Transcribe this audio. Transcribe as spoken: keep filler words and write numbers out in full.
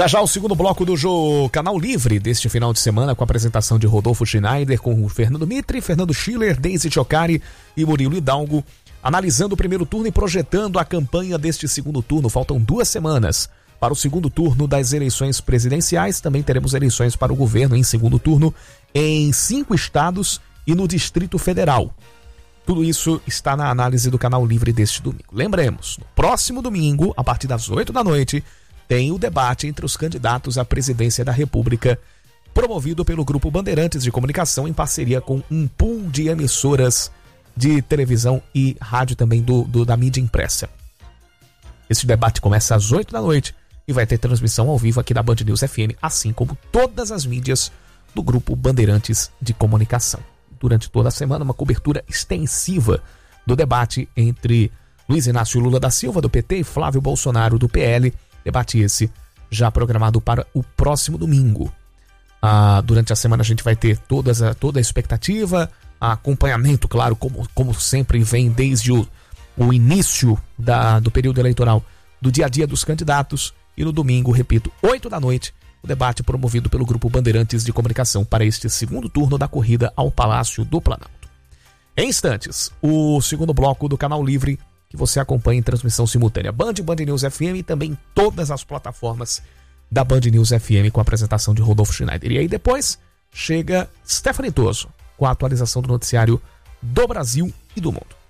Tá já o segundo bloco do Jô Canal Livre deste final de semana, com a apresentação de Rodolfo Schneider, com o Fernando Mitre, Fernando Schiller, Deise Chocari e Murilo Hidalgo, analisando o primeiro turno e projetando a campanha deste segundo turno. Faltam duas semanas para o segundo turno das eleições presidenciais. Também teremos eleições para o governo em segundo turno em cinco estados e no Distrito Federal. Tudo isso está na análise do Canal Livre deste domingo. Lembremos, no próximo domingo, a partir das oito da noite, tem o debate entre os candidatos à presidência da República, promovido pelo Grupo Bandeirantes de Comunicação em parceria com um pool de emissoras de televisão e rádio também do, do, da mídia impressa. Esse debate começa às oito da noite e vai ter transmissão ao vivo aqui da Band News F M, assim como todas as mídias do Grupo Bandeirantes de Comunicação. Durante toda a semana, uma cobertura extensiva do debate entre Luiz Inácio Lula da Silva, do P T, e Flávio Bolsonaro, do P L. Debate esse já programado para o próximo domingo. Ah, durante a semana a gente vai ter todas a, toda a expectativa, acompanhamento, claro, como, como sempre vem desde o, o início da, do período eleitoral, do dia a dia dos candidatos. E no domingo, repito, oito da noite, o debate promovido pelo Grupo Bandeirantes de Comunicação para este segundo turno da corrida ao Palácio do Planalto. Em instantes, o segundo bloco do Canal Livre, que você acompanha em transmissão simultânea Band, Band News F M e também todas as plataformas da Band News F M com a apresentação de Rodolfo Schneider. E aí depois chega Stephanie Toso com a atualização do noticiário do Brasil e do mundo.